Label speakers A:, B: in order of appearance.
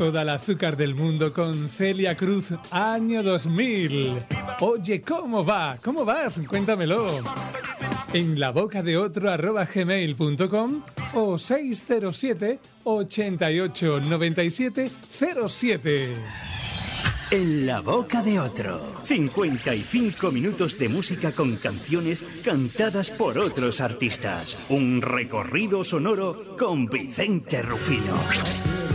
A: Toda la azúcar del mundo con Celia Cruz, año 2000. Oye, ¿cómo va? ¿Cómo vas? Cuéntamelo. En labocadeotro@gmail.com o 607 88 97 07.
B: En la boca de otro. 55 minutos de música con canciones cantadas por otros artistas. Un recorrido sonoro con Vicente Rufino.